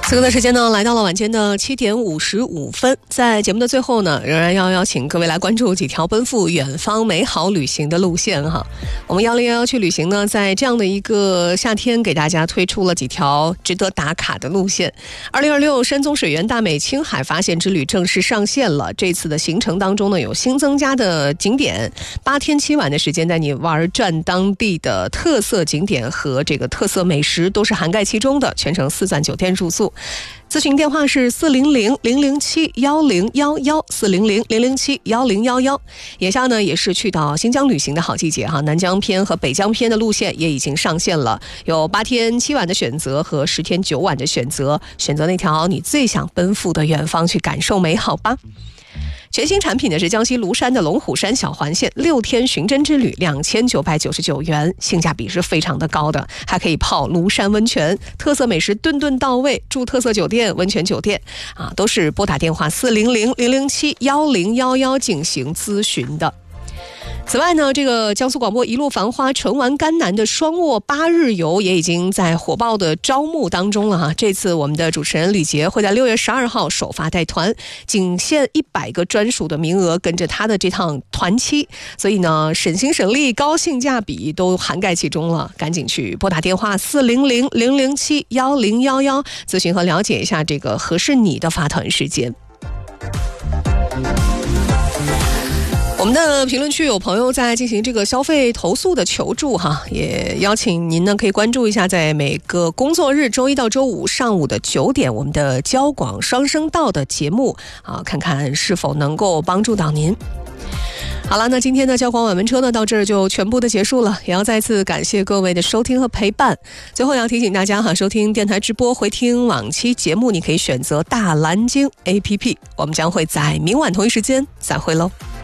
此刻的时间呢，来到了晚间的7点55分。在节目的最后呢，仍然要邀请各位来关注几条奔赴远方美好旅行的路线哈。我们1011去旅行呢，在这样的一个夏天，给大家推出了几条值得打卡的路线。2026山宗水源大美青海发现之旅正式上线了。这次的行程当中呢，有新增加的景点，8天7晚的时间带你玩转当地的特色景点和这个特色美食，都是涵盖其中的，全程4钻酒店住宿。咨询电话是400-007-1011，400-007-1011。眼下呢，也是去到新疆旅行的好季节哈，南疆篇和北疆篇的路线也已经上线了，有8天7晚的选择和10天9晚的选择，选择那条你最想奔赴的远方去感受美好吧。全新产品呢是江西庐山的龙虎山小环线6天寻真之旅，2999元，性价比是非常的高的，还可以泡庐山温泉，特色美食顿顿到位，住特色酒店、温泉酒店啊，都是拨打电话400-007-1011进行咨询的。此外呢，这个江苏广播一路繁花纯玩甘南的双卧8日游也已经在火爆的招募当中了哈。这次我们的主持人李杰会在6月12号首发带团，仅限100个专属的名额，跟着他的这趟团期，所以呢，省心省力、高性价比都涵盖其中了。赶紧去拨打电话400-007-1011咨询和了解一下这个合适你的发团时间。我们的评论区有朋友在进行这个消费投诉的求助哈，也邀请您呢可以关注一下，在每个工作日周一到周五上午的9点，我们的交广双声道的节目啊，看看是否能够帮助到您。好了，那今天的交广晚班车呢，到这儿就全部的结束了，也要再次感谢各位的收听和陪伴。最后要提醒大家哈，收听电台直播回听往期节目，你可以选择大蓝鲸 APP。我们将会在明晚同一时间再会喽。